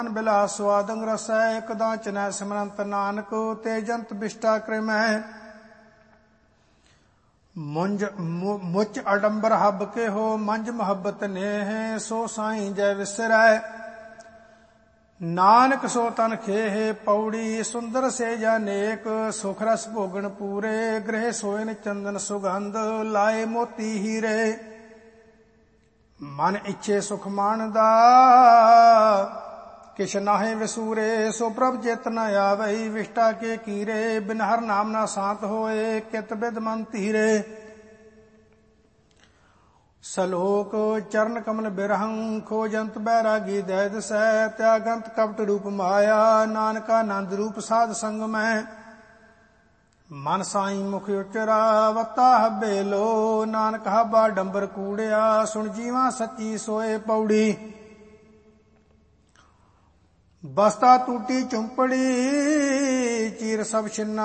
ਬਿਲਾਸ ਸਵਾਦੰ ਰਸੈ ਇਕ ਦਾਚਨੈ ਸਿਮਰੰਤ ਨਾਨਕ ਤੇਜੰਤ ਬਿਸ਼ਟਾ ਕ੍ਰਿਮੈ ਮੁਚ ਅਡੰਬਰ ਹੱਬ ਕੇ ਹੋ ਮੰਜ ਮੁਹੱਬਤ ਨੇਹ ਸੋ ਸਾਈਂ ਜੈ ਵਿਸਰੈ ਨਾਨਕ ਸੋ ਤਨ ਖੇਹ ਪੌੜੀ ਸੁੰਦਰ ਸੇਜਾ ਨੇਕ ਸੁਖ ਰਸ ਭੋਗਣ ਪੂਰੇ ਗ੍ਰਹਿ ਸੋਇਨ ਚੰਦਨ ਸੁਗੰਧ ਲਾਏ ਮੋਤੀ ਹੀਰੇ ਮਨ ਇੱਛੇ ਸੁਖ ਮਾਣਦਾ ਕਿਛ ਨਾਹੇ ਵਿਸੂਰੇ ਸੋ ਪ੍ਰਭ ਚਿਤ ਨ ਆਵਈ ਵਿਸ਼ਟਾ ਕੇ ਕੀਰੇ ਬਿਨ ਹਰ ਨਾਮ ਨਾ ਸਾਤ ਹੋਏ ਕਿਤ ਬਿਦ ਮਨ ਧੀਰੇ ਸਲੋਕ ਚਰਨ ਕਮਲ ਬਿਰਹੰ ਖੋਜੰਤ ਬੈਰਾਗੀ ਦੈ ਦਸੈ ਤਿਆਗੰਤ ਕਪਟ ਰੂਪ ਮਾਇਆ ਨਾਨਕਾ ਆਨੰਦ ਰੂਪ ਸਾਧ ਸੰਗ ਮੈਂ ਮਨ ਸਾਈ ਮੁਖ ਉਚਰਾ ਵਤਾ ਹੱਬੇ ਲੋ ਨਾਨਕ ਹੱਬਾ ਡੰਬਰ ਕੂੜਿਆ ਸੁਣ ਜੀਵਾ ਸੱਚੀ ਸੋਏ ਪੌੜੀ ਬਸਤਾ ਟੂਟੀ ਚੁੰਪੜੀ ਚੀਰ ਸਭ ਛਿੰਨਾ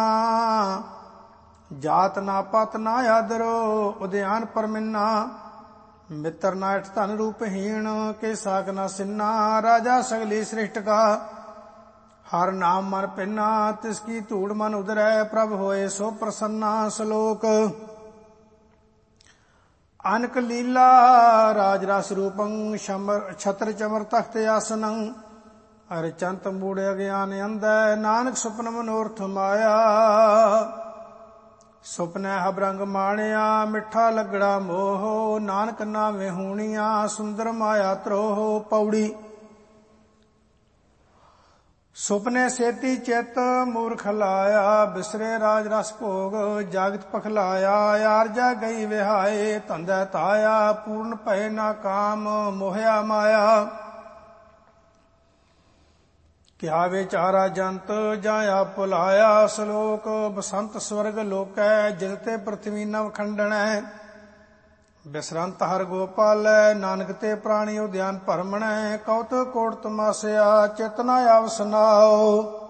ਜਾਤ ਨਾ ਪਤ ਨਾ ਆਦਰੋ ਉਦਿਆਨ ਪਰਮਿੰਨਾ ਮਿੱਤਰ ਨਾ ਅਠ ਧਨ ਰੂਪਹੀਣ ਕੇ ਸਾਗ ਨਾ ਸਿੰਨਾ ਰਾਜਾ ਸਗਲੀ ਸ੍ਰਿਸ਼ਟ ਕਾ ਹਰ ਨਾਮ ਮਨ ਪਿੰਨਾ ਤਿਸ ਕੀ ਧੂੜ ਮਨ ਉਦਰੈ ਪ੍ਰਭ ਹੋਏ ਸੋ ਪ੍ਰਸੰਨਾ ਸਲੋਕ ਅਨਕ ਲੀਲਾ ਰਾਜ ਰਸ ਰੂਪੰ ਛਤਰ ਚਮਰ ਤਖਤ ਆਸਨੰ ਹਰਿ ਚੰਤ ਮੂੜ ਅਗਿਆਨ ਅੰਧੈ ਨਾਨਕ ਸੁਪਨ ਮਨੋਰਥ ਮਾਇਆ ਸੁਪਨੈ ਹਬ ਰੰਗ ਮਾਣਿਆ ਮਿੱਠਾ ਲੱਗੜਾ ਮੋਹ ਨਾਨਕ ਨਾਵੇਂ ਹੋਣੀਆਂ ਸੁੰਦਰ ਮਾਇਆ ਤਰੋਹ ਪੌੜੀ ਸੁਪਨੇ ਸੇਤੀ ਚਿਤ ਮੂਰਖ ਲਾਇਆ ਬਿਸਰੇ ਰਾਜ ਰਸ ਭੋਗ ਜਾਗਤ ਪਖਲਾਇਆ ਆਰਜਾ ਗਈ ਵਿਹਾਏ ਧੰਦੈ ਤਾਇਆ ਪੂਰਨ ਭਏ ਨਾ ਕਾਮ ਮੋਹਿਆ ਮਾਇਆ ਕਿਆ ਵਿਚਾਰਾ ਜੰਤ ਜਾਇਆ ਭੁਲਾਇਆ ਸਲੋਕ ਬਸੰਤ ਸਵਰਗ ਲੋਕੈ ਜਿਲ ਤੇ ਪ੍ਰਥਵੀ ਨਵ ਖੰਡਣੈ ਬਿਸਰੰਤ ਹਰ ਗੋਪਾਲੈ ਨਾਨਕ ਤੇ ਪ੍ਰਾਣੀ ਉਦਿਆਨ ਭਰਮਣੈ ਕਉਤ ਕੋਟ ਤਮਾਸਿਆ ਚੇਤਨਾ ਆਵਸਨਾਓ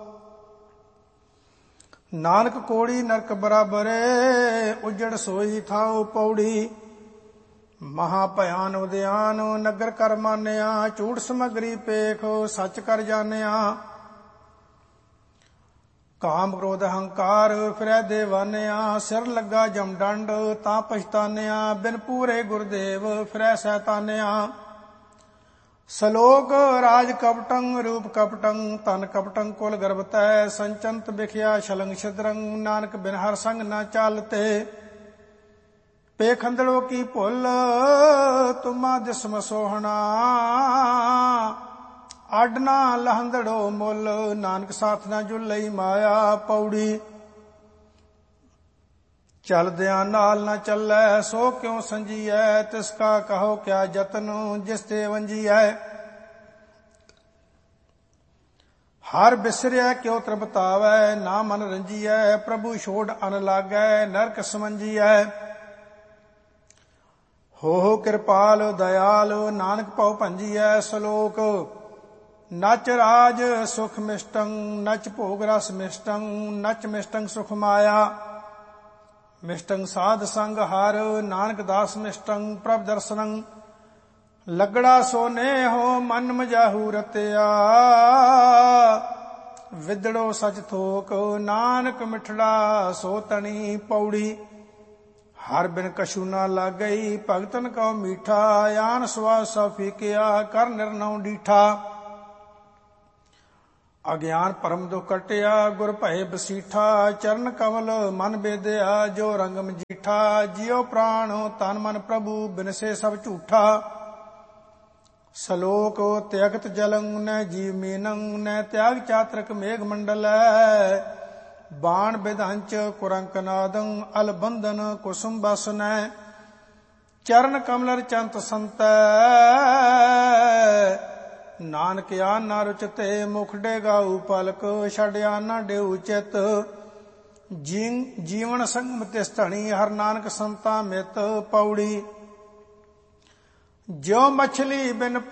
ਨਾਨਕ ਕੋੜੀ ਨਰਕ ਬਰਾਬਰੇ ਉਜੜ ਸੋਈ ਥਾਉ ਪੌੜੀ ਮਹਾ ਭਿਆਨ ਉਦਿਆਨ ਨਗਰ ਕਰ ਮਾਨਿਆ ਝੂਠ ਸਮਗਰੀ ਪੇਖ ਸੱਚ ਕਰ ਜਾਣਿਆ ਕਾਮ ਕ੍ਰੋਧ ਹੰਕਾਰ ਫਿਰੈ ਦੇਵਾਨਿਆ ਸਿਰ ਲੱਗਾ ਜਮ ਡੰਡ ਤਾਂ ਪਛਤਾਨਿਆ ਬਿਨ ਪੂਰੇ ਗੁਰਦੇਵ ਫਿਰੈ ਸੈਤਾਨਿਆ ਸਲੋਕ ਰਾਜ ਕਪਟੰ ਰੂਪ ਕਪਟੰ ਤਨ ਕਪਟੰ ਕੁਲ ਗਰਭਤੈ ਸੰਚੰਤ ਬਿਖਿਆ ਛਲੰਗ ਛਿਦਰੰ ਨਾਨਕ ਬਿਨ ਹਰ ਸੰਗ ਨਾ ਚਾਲਤੇ ਪੇਖੰਦੜੋ ਕੀ ਭੁੱਲ ਤੁਮਾ ਦਿਸਮ ਸੋਹਣਾ ਆਡਨਾ ਲਹੰਦੜੋ ਮੁੱਲ ਨਾਨਕ ਸਾਥ ਨਾ ਜੁਲਈ ਮਾਇਆ ਪੌੜੀ ਚਲਦਿਆਂ ਨਾਲ ਨਾ ਚੱਲੈ ਸੋ ਕਿਉ ਸੰਜੀਐ ਤਿਸ ਕਾ ਕਹੋ ਕਿਆ ਜਤਨ ਜਿਸ ਤੇ ਵੰਜੀਐ ਹਰ ਬਿਸਰਿਆ ਕਿਉ ਤ੍ਰਬਤਾਵੈ ਨਾ ਮਨ ਰੰਜੀਐ ਪ੍ਰਭੂ ਛੋੜ ਅਨ ਲਾਗੈ ਨਰਕ ਸਮੰਜੀਐ ਹੋ ਕਿਰਪਾਲ ਦਇਆਲ ਨਾਨਕ ਭਉ ਭੰਜੀਐ ਸਲੋਕ ਨਚ ਰਾਜ ਸੁਖ ਮਿਸ਼ਟੰ ਨਚ ਭੋਗ ਰਸ ਮਿਸ਼ਟੰ ਨਚ ਮਿਸ਼ਟੰ ਸੁਖ ਮਾਇਆ ਮਿਸ਼ਟੰ ਸਾਧ ਸੰਗ ਹਰ ਨਾਨਕ ਦਾਸ ਮਿਸ਼ਟੰ ਪ੍ਰਭ ਦਰਸਨੰ ਲੱਗੜਾ ਸੋਨੇ ਹੋ ਮਨ ਮਜਾਹੂ ਰਤਿਆ ਵਿਦੜੋ ਸਚ ਥੋਕ ਨਾਨਕ ਮਿਠੜਾ ਸੋ ਤਣੀ ਪੌੜੀ ਹਰ ਬਿਨ ਕਛੂ ਨਾ ਲਾਗਈ ਭਗਤਨ ਕਉ ਮੀਠਾ ਆਨ ਸਵਾ ਸਭ ਫੀਕਿਆ ਕਰ ਨਿਰਨਉ ਡੀਠਾ ਅਗਿਆਨ ਪਰਮ ਦੁਖ ਕਟਿਆ ਗੁਰ ਭਏ ਬਸੀਠਾ ਚਰਨ ਕਮਲ ਮਨ ਬੇਦਿਆ ਜੋ ਰੰਗ ਮਜੀਠਾ ਜਿਉ ਪ੍ਰਾਣ ਤਨ ਮਨ ਪ੍ਰਭੂ ਬਿਨਸੇ ਸਭ ਝੂਠਾ ਸਲੋਕ ਤਿਆਗਤ ਜਲੰ ਨੈ ਜੀਵ ਮੀਨੰ ਨੈ ਤਿਆਗ ਚਾਤਰਕ ਮੇਘ ਮੰਡਲੈ ਬਾਣ ਬਿਧੰਚ ਕੁਰੰਕ ਨਾਦੰ ਅਲ ਬੰਧਨ ਕੁਸੁਮ ਬਸਨੈ ਚਰਨ ਕਮਲਰ ਚੰਤ ਸੰਤੈ ਨਾਨਕ ਆਨ ਨਾ ਰੁਚਤੇ ਮੁਖ ਡੇਗਾਉ ਪਲਕ ਛੜਿਆ ਨਾ ਡੇਉ ਚਿਤ ਜੀਵਨ ਸੰਗਮ ਤਿਸ ਧਣੀ ਹਰ ਨਾਨਕ ਸੰਤਾ ਮਿਤ ਪੌੜੀ ਜਿਉ ਮਛਲੀ ਬਿਨ